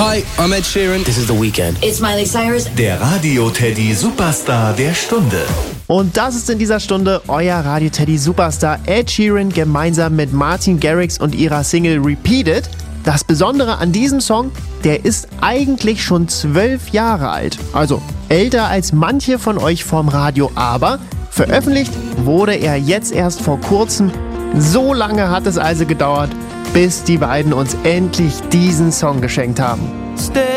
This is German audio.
Hi, I'm Ed Sheeran. This is The Weeknd. It's Miley Cyrus. Der Radio-Teddy Superstar der Stunde. Und das ist in dieser Stunde euer Radio-Teddy-Superstar Ed Sheeran gemeinsam mit Martin Garrix und ihrer Single Repeated. Das Besondere an diesem Song, der ist eigentlich schon 12 Jahre alt. Also älter als manche von euch vorm Radio, aber veröffentlicht wurde er jetzt erst vor kurzem. So lange hat es also gedauert, bis die beiden uns endlich diesen Song geschenkt haben.